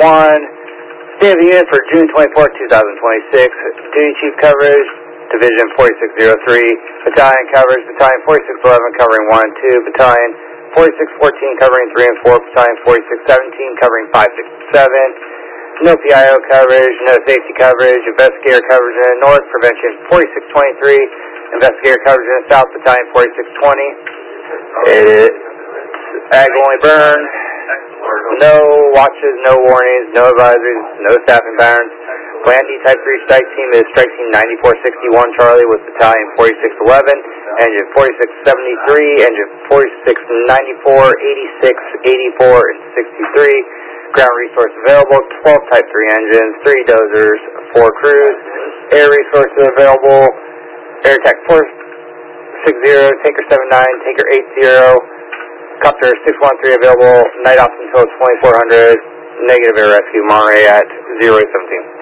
State of the Union for June 24, 2026. Duty Chief coverage, Division 4603. Battalion coverage, Battalion 4611 covering 1 and 2. Battalion 4614 covering 3 and 4. Battalion 4617 covering 5, 6, and 7. No PIO coverage, no safety coverage. Investigator coverage in the north, prevention 4623. Investigator coverage in the south, Battalion 4620. It is ag only burn. No watches, no warnings, no advisories, no staffing patterns. Plan D Type 3 strike team is Strike Team 9461 Charlie with Battalion 4611, Engine 4673, Engine 4694, 86, 84, and 63. Ground resource available, 12 Type 3 engines, 3 dozers, 4 crews. Air resources available, Air Tech 460, Tanker 79, Tanker 80. Copter 613 available, night ops until 2400, negative air rescue, Monterey at 0817.